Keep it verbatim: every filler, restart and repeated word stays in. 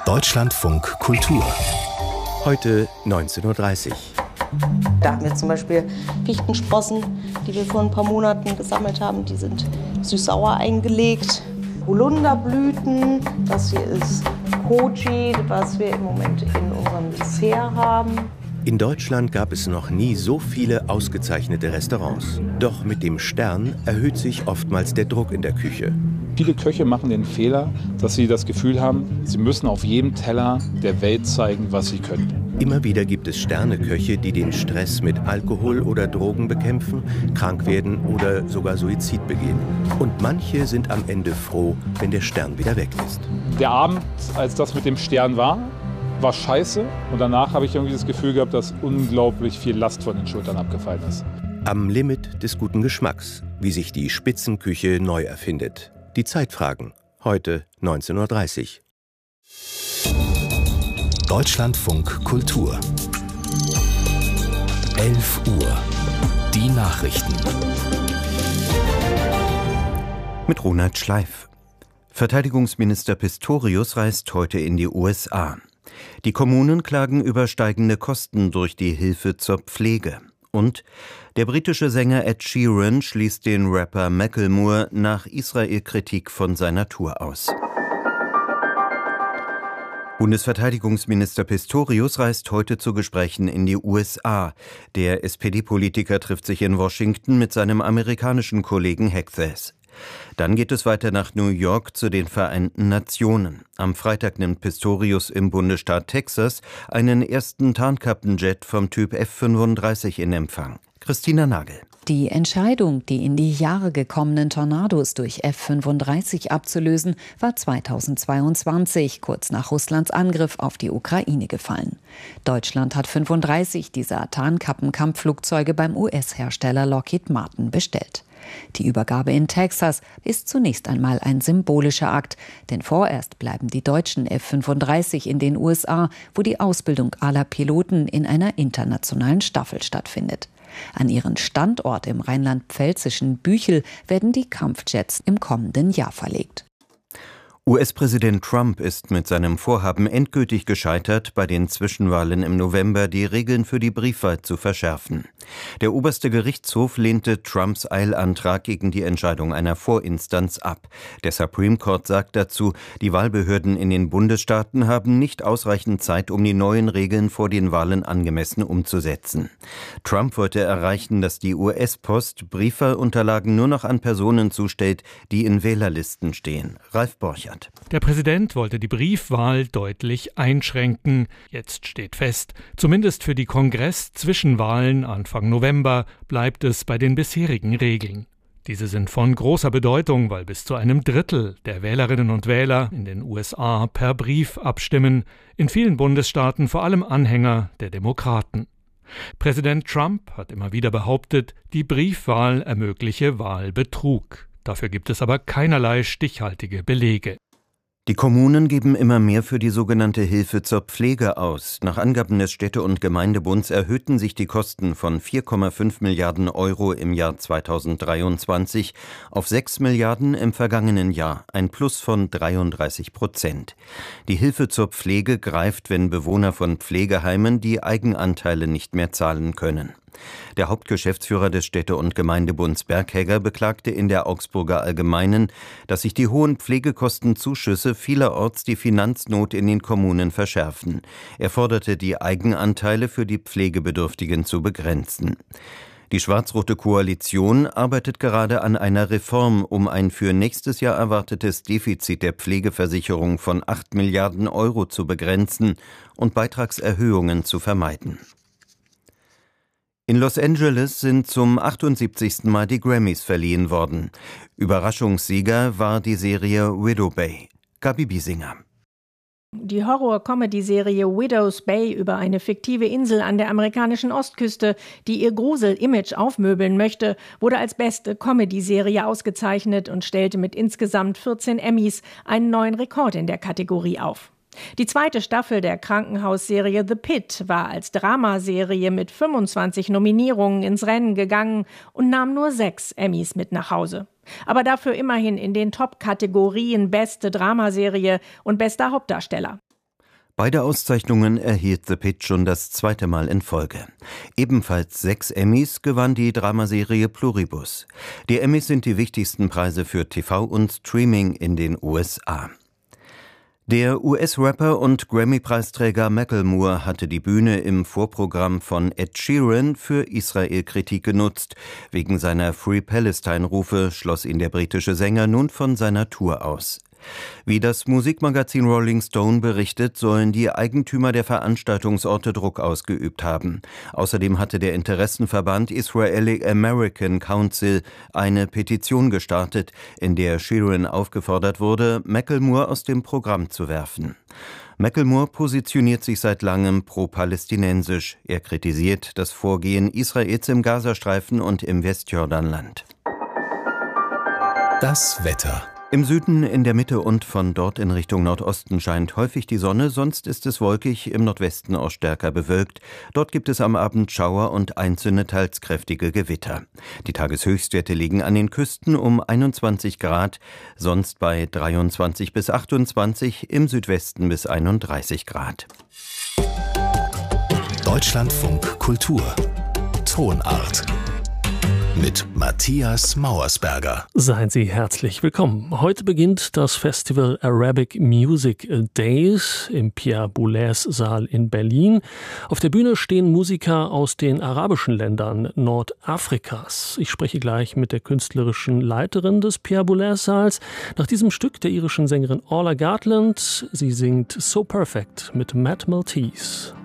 Deutschlandfunk Kultur. Heute neunzehn Uhr dreißig. Da haben wir zum Beispiel Fichtensprossen, die wir vor ein paar Monaten gesammelt haben. Die sind süß-sauer eingelegt. Holunderblüten, das hier ist Koji, was wir im Moment in unserem Dessert haben. In Deutschland gab es noch nie so viele ausgezeichnete Restaurants. Doch mit dem Stern erhöht sich oftmals der Druck in der Küche. Viele Köche machen den Fehler, dass sie das Gefühl haben, sie müssen auf jedem Teller der Welt zeigen, was sie können. Immer wieder gibt es Sterneköche, die den Stress mit Alkohol oder Drogen bekämpfen, krank werden oder sogar Suizid begehen. Und manche sind am Ende froh, wenn der Stern wieder weg ist. Der Abend, als das mit dem Stern war, war scheiße. Und danach habe ich irgendwie das Gefühl gehabt, dass unglaublich viel Last von den Schultern abgefallen ist. Am Limit des guten Geschmacks, wie sich die Spitzenküche neu erfindet. Die Zeitfragen, heute neunzehn Uhr dreißig. Deutschlandfunk Kultur. elf Uhr. Die Nachrichten. Mit Ronald Schleif. Verteidigungsminister Pistorius reist heute in die U S A. Die Kommunen klagen über steigende Kosten durch die Hilfe zur Pflege. Und der britische Sänger Ed Sheeran schließt den Rapper Macklemore nach Israel-Kritik von seiner Tour aus. Bundesverteidigungsminister Pistorius reist heute zu Gesprächen in die U S A. Der S P D-Politiker trifft sich in Washington mit seinem amerikanischen Kollegen Hegseth. Dann geht es weiter nach New York zu den Vereinten Nationen. Am Freitag nimmt Pistorius im Bundesstaat Texas einen ersten Tarnkappenjet vom Typ F fünfunddreißig in Empfang. Christina Nagel. Die Entscheidung, die in die Jahre gekommenen Tornados durch F fünfunddreißig abzulösen, war zweitausendzweiundzwanzig, kurz nach Russlands Angriff auf die Ukraine gefallen. Deutschland hat fünfunddreißig dieser Tarnkappen-Kampfflugzeuge beim U S-Hersteller Lockheed Martin bestellt. Die Übergabe in Texas ist zunächst einmal ein symbolischer Akt, denn vorerst bleiben die deutschen F fünfunddreißig in den U S A, wo die Ausbildung aller Piloten in einer internationalen Staffel stattfindet. An ihren Standort im rheinland-pfälzischen Büchel werden die Kampfjets im kommenden Jahr verlegt. U S-Präsident Trump ist mit seinem Vorhaben endgültig gescheitert, bei den Zwischenwahlen im November die Regeln für die Briefwahl zu verschärfen. Der oberste Gerichtshof lehnte Trumps Eilantrag gegen die Entscheidung einer Vorinstanz ab. Der Supreme Court sagt dazu, die Wahlbehörden in den Bundesstaaten haben nicht ausreichend Zeit, um die neuen Regeln vor den Wahlen angemessen umzusetzen. Trump wollte erreichen, dass die U S-Post Briefwahlunterlagen nur noch an Personen zustellt, die in Wählerlisten stehen. Ralf Borchert. Der Präsident wollte die Briefwahl deutlich einschränken. Jetzt steht fest, zumindest für die Kongress-Zwischenwahlen Anfang November bleibt es bei den bisherigen Regeln. Diese sind von großer Bedeutung, weil bis zu einem Drittel der Wählerinnen und Wähler in den U S A per Brief abstimmen, in vielen Bundesstaaten vor allem Anhänger der Demokraten. Präsident Trump hat immer wieder behauptet, die Briefwahl ermögliche Wahlbetrug. Dafür gibt es aber keinerlei stichhaltige Belege. Die Kommunen geben immer mehr für die sogenannte Hilfe zur Pflege aus. Nach Angaben des Städte- und Gemeindebunds erhöhten sich die Kosten von vier Komma fünf Milliarden Euro im Jahr zweitausenddreiundzwanzig auf sechs Milliarden im vergangenen Jahr, ein Plus von dreiunddreißig Prozent. Die Hilfe zur Pflege greift, wenn Bewohner von Pflegeheimen die Eigenanteile nicht mehr zahlen können. Der Hauptgeschäftsführer des Städte- und Gemeindebunds Berghegger beklagte in der Augsburger Allgemeinen, dass sich die hohen Pflegekostenzuschüsse vielerorts die Finanznot in den Kommunen verschärfen. Er forderte, die Eigenanteile für die Pflegebedürftigen zu begrenzen. Die schwarz-rote Koalition arbeitet gerade an einer Reform, um ein für nächstes Jahr erwartetes Defizit der Pflegeversicherung von acht Milliarden Euro zu begrenzen und Beitragserhöhungen zu vermeiden. In Los Angeles sind zum achtundsiebzigsten Mal die Grammys verliehen worden. Überraschungssieger war die Serie Widow Bay. Gabi Biesinger. Die Horror-Comedy-Serie Widow's Bay über eine fiktive Insel an der amerikanischen Ostküste, die ihr Grusel-Image aufmöbeln möchte, wurde als beste Comedy-Serie ausgezeichnet und stellte mit insgesamt vierzehn Emmys einen neuen Rekord in der Kategorie auf. Die zweite Staffel der Krankenhausserie The Pit war als Dramaserie mit fünfundzwanzig Nominierungen ins Rennen gegangen und nahm nur sechs Emmys mit nach Hause. Aber dafür immerhin in den Top-Kategorien Beste Dramaserie und Bester Hauptdarsteller. Beide Auszeichnungen erhielt The Pitch schon das zweite Mal in Folge. Ebenfalls sechs Emmys gewann die Dramaserie Pluribus. Die Emmys sind die wichtigsten Preise für T V und Streaming in den U S A. Der U S-Rapper und Grammy-Preisträger Macklemore hatte die Bühne im Vorprogramm von Ed Sheeran für Israel-Kritik genutzt. Wegen seiner Free Palestine-Rufe schloss ihn der britische Sänger nun von seiner Tour aus. Wie das Musikmagazin Rolling Stone berichtet, sollen die Eigentümer der Veranstaltungsorte Druck ausgeübt haben. Außerdem hatte der Interessenverband Israeli American Council eine Petition gestartet, in der Sheeran aufgefordert wurde, Macklemore aus dem Programm zu werfen. Macklemore positioniert sich seit langem pro-palästinensisch. Er kritisiert das Vorgehen Israels im Gazastreifen und im Westjordanland. Das Wetter. Im Süden, in der Mitte und von dort in Richtung Nordosten scheint häufig die Sonne, sonst ist es wolkig, im Nordwesten auch stärker bewölkt. Dort gibt es am Abend Schauer und einzelne teils kräftige Gewitter. Die Tageshöchstwerte liegen an den Küsten um einundzwanzig Grad, sonst bei dreiundzwanzig bis achtundzwanzig, im Südwesten bis einunddreißig Grad. Deutschlandfunk Kultur. Tonart. Mit Matthias Mauersberger. Seien Sie herzlich willkommen. Heute beginnt das Festival Arabic Music Days im Pierre Boulez Saal in Berlin. Auf der Bühne stehen Musiker aus den arabischen Ländern Nordafrikas. Ich spreche gleich mit der künstlerischen Leiterin des Pierre Boulez Saals nach diesem Stück der irischen Sängerin Orla Gartland. Sie singt So Perfect mit Matt Maltese.